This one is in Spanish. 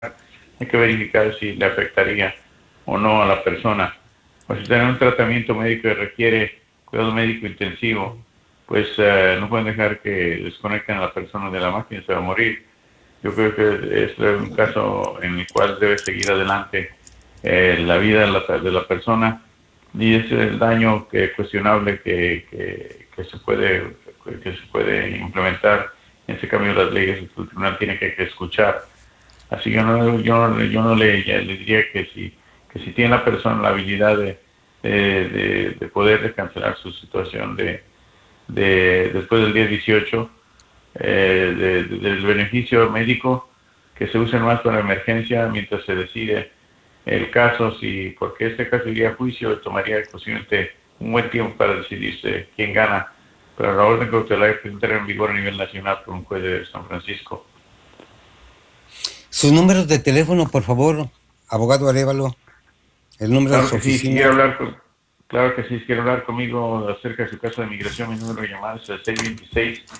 hay que verificar si le afectaría o no a la persona. O si tiene un tratamiento médico que requiere cuidado médico intensivo, pues no pueden dejar que desconecten a la persona de la máquina, se va a morir. Yo creo que es un caso en el cual debe seguir adelante la vida de la persona, y es el daño cuestionable que se puede implementar en ese cambio de las leyes que el tribunal tiene que escuchar. Así que yo no le diría que si tiene la persona la habilidad de poder cancelar su situación después del día 18, del beneficio médico, que se use más para emergencia mientras se decide el caso, porque este caso iría a juicio, tomaría posiblemente un buen tiempo para decidirse quién gana, pero la orden cautelar entra en vigor a nivel nacional por un juez de San Francisco. Sus números de teléfono, por favor, abogado Arévalo. El número de Claro su que sí, si oficina. quiere hablar claro que sí, si quiere hablar conmigo acerca de su caso de migración, mi número de llamada es el